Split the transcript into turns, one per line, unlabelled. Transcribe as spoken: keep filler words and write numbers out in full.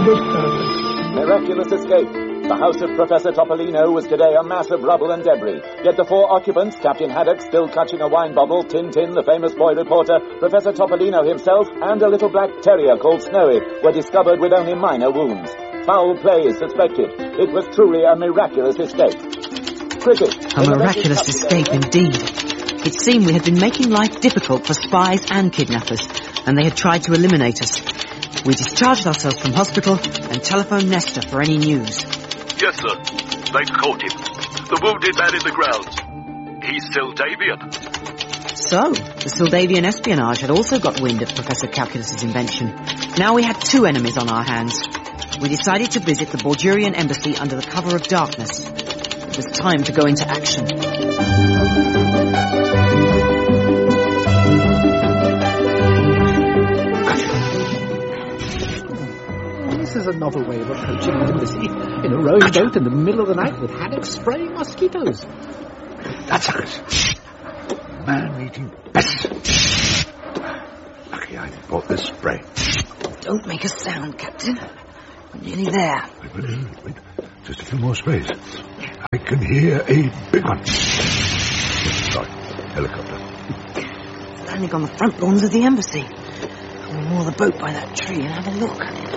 understand.
Miraculous escape. The house of Professor Topolino was today a mass of rubble and debris. Yet the four occupants, Captain Haddock still clutching a wine bottle, Tintin, the famous boy reporter, Professor Topolino himself, and a little black terrier called Snowy, were discovered with only minor wounds. Foul play is suspected. It was truly a miraculous escape. Cricket.
A miraculous escape indeed. It seemed we had been making life difficult for spies and kidnappers, and they had tried to eliminate us. We discharged ourselves from hospital and telephoned Nestor for any news.
Yes, sir. They've caught him. The wounded man in the grounds. He's Sildavian.
So, the Sildavian espionage had also got wind of Professor Calculus's invention. Now we had two enemies on our hands. We decided to visit the Bordurian embassy under the cover of darkness. It was time to go into action.
This is a novel way of approaching an embassy. In a rowing boat in the middle of the night with Haddock spraying mosquitoes.
That's it. Man-eating pests. Lucky I bought this spray.
Don't make a sound, Captain. We're nearly there.
Wait, wait, wait. Just a few more sprays. I can hear a big one. Sorry, helicopter.
Landing on the front lawns of the embassy. We'll moor the boat by that tree and have a look.